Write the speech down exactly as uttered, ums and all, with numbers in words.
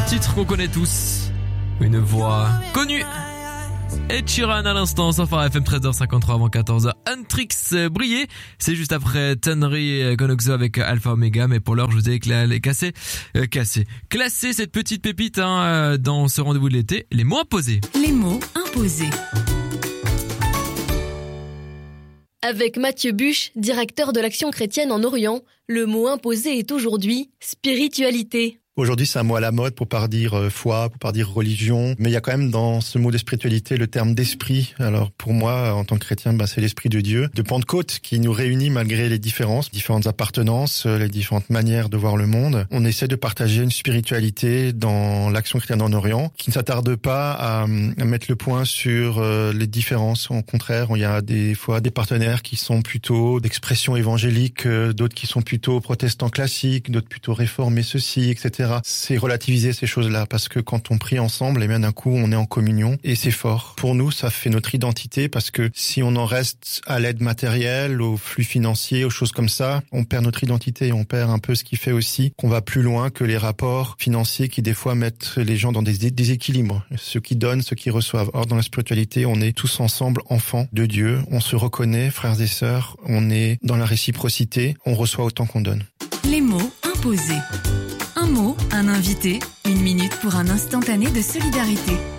titre qu'on connaît tous. Une voix connue. Et Sheeran à l'instant, sur Phare F M, treize heures cinquante-trois avant quatorze heures. Huntrix brillé. C'est juste après Tenry et Gonoxo avec Alpha Omega. Mais pour l'heure, je vous ai éclairé, cassé, euh, cassé. Classé cette petite pépite, hein, dans ce rendez-vous de l'été. Les mots imposés. Les mots imposés. Avec Mathieu Buche, directeur de l'Action chrétienne en Orient, le mot imposé est aujourd'hui spiritualité. Aujourd'hui, c'est un mot à la mode pour pas dire euh, foi, pour pas dire religion. Mais il y a quand même dans ce mot de spiritualité le terme d'esprit. Alors pour moi, en tant que chrétien, bah, c'est l'esprit de Dieu, de Pentecôte, qui nous réunit malgré les différences, différentes appartenances, les différentes manières de voir le monde. On essaie de partager une spiritualité dans l'Action chrétienne en Orient, qui ne s'attarde pas à, à mettre le point sur euh, les différences. Au contraire, il y a des fois des partenaires qui sont plutôt d'expression évangélique, euh, d'autres qui sont plutôt protestants classiques, d'autres plutôt réformés ceci, et cetera. C'est relativiser ces choses-là, parce que quand on prie ensemble, et bien d'un coup, on est en communion, et c'est fort. Pour nous, ça fait notre identité, parce que si on en reste à l'aide matérielle, aux flux financiers, aux choses comme ça, on perd notre identité, on perd un peu ce qui fait aussi qu'on va plus loin que les rapports financiers qui des fois mettent les gens dans des déséquilibres. Ceux qui donnent, ceux qui reçoivent. Or, dans la spiritualité, on est tous ensemble enfants de Dieu, on se reconnaît, frères et sœurs, on est dans la réciprocité, on reçoit autant qu'on donne. Les mots imposés. Un mot, un invité, une minute pour un instantané de solidarité.